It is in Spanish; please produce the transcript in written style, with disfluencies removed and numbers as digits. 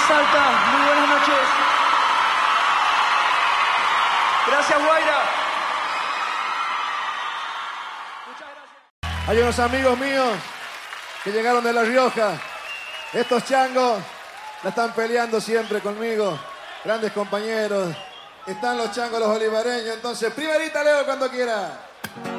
Salta, muy buenas noches. Gracias, Guaira. Muchas gracias. Hay unos amigos míos que llegaron de La Rioja. Estos changos la están peleando siempre conmigo. Grandes compañeros. Están los changos, los olivareños. Entonces, primerita Leo cuando quiera.